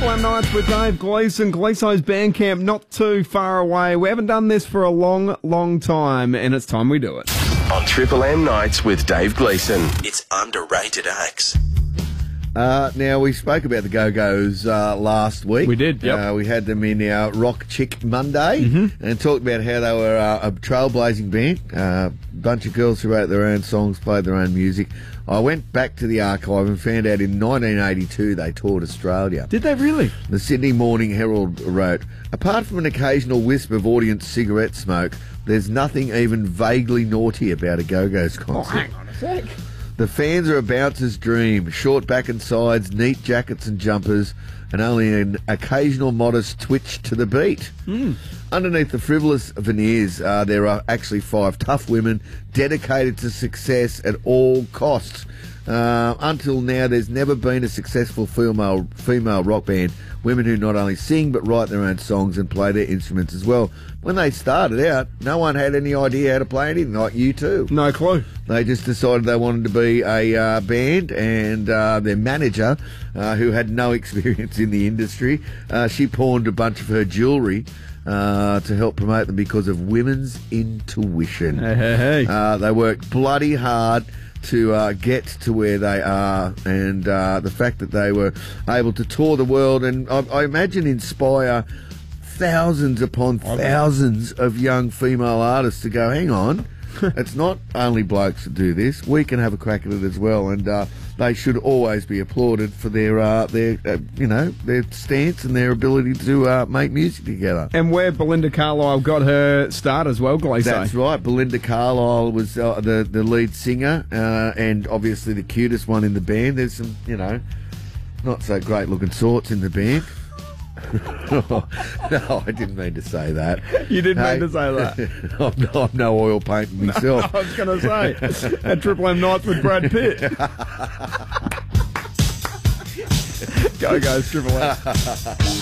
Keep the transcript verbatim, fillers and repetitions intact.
M Nights with Dave Gleeson. Gleeso's Bandcamp not too far away. We haven't done this for a long, long time, and it's time we do it. On Triple M Nights with Dave Gleeson. It's underrated acts. Uh, now, we spoke about the Go-Go's uh, last week. We did, yep. Uh, we had them in our Rock Chick Monday mm-hmm. and talked about how they were uh, a trailblazing band, a uh, bunch of girls who wrote their own songs, played their own music. I went back to the archive and found out in nineteen eighty-two they toured Australia. Did they really? The Sydney Morning Herald wrote, apart from an occasional wisp of audience cigarette smoke, there's nothing even vaguely naughty about a Go-Go's concert. Oh, hang on a sec. The fans are a bouncer's dream. Short back and sides, neat jackets and jumpers, and only an occasional modest twitch to the beat. Mm. Underneath the frivolous veneers, uh, there are actually five tough women dedicated to success at all costs. Uh, until now, there's never been a successful female female rock band. Women who not only sing but write their own songs and play their instruments as well. When they started out, no one had any idea how to play anything, like you two. No clue. They just decided they wanted to be a uh, band, and uh, their manager, uh, who had no experience in the industry, uh, she pawned a bunch of her jewellery uh, to help promote them because of women's intuition. Hey, hey, hey. Uh, they worked bloody hard to uh, get to where they are, and uh, the fact that they were able to tour the world and I, I imagine inspire thousands upon thousands of young female artists to go, hang on, it's not only blokes that do this, we can have a crack at it as well, and uh, they should always be applauded for their uh, their uh, you know their stance and their ability to uh, make music together. And where Belinda Carlisle got her start as well, Gleeson. That's right. Belinda Carlisle was uh, the the lead singer uh, and obviously the cutest one in the band. There's some you know not so great looking sorts in the band. No, I didn't mean to say that. You didn't hey, mean to say that. I'm, no, I'm no oil painting myself. I was going to say, at Triple M Nights with Brad Pitt. Go, guys, Triple M.